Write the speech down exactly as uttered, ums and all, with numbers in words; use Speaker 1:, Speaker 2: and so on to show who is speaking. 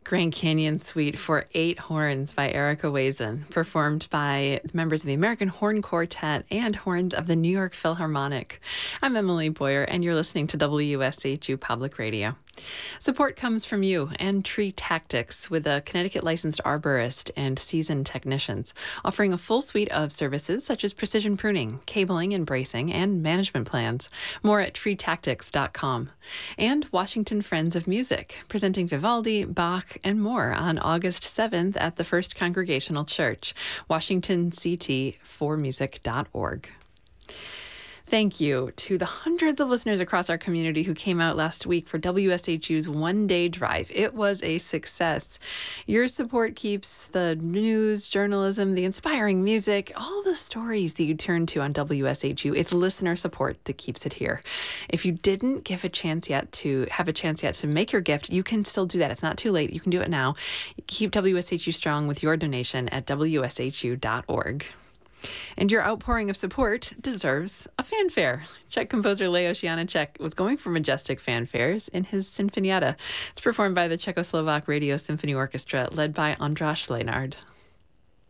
Speaker 1: Grand Canyon Suite for Eight Horns by Erica Wazen, performed by members of the American Horn Quartet and horns of the New York Philharmonic. I'm Emily Boyer, and you're listening to W S H U Public Radio. Support comes from you and Tree Tactics, with a Connecticut licensed arborist and seasoned technicians, offering a full suite of services such as precision pruning, cabling and bracing, and management plans. More at tree tactics dot com. And Washington Friends of Music, presenting Vivaldi, Bach, and more on August seventh at the First Congregational Church, washington c t for music dot org. Thank you to the hundreds of listeners across our community who came out last week for W S H U's one-day drive. It was a success. Your support keeps the news, journalism, the inspiring music, all the stories that you turn to on W S H U. It's listener support that keeps it here. If you didn't give a chance yet to have a chance yet to make your gift, you can still do that. It's not too late. You can do it now. Keep W S H U strong with your donation at w s h u dot org. And your outpouring of support deserves a fanfare. Czech composer Leos Janáček was going for majestic fanfares in his Sinfonietta. It's performed by the Czechoslovak Radio Symphony Orchestra, led by Ondráš Lenard.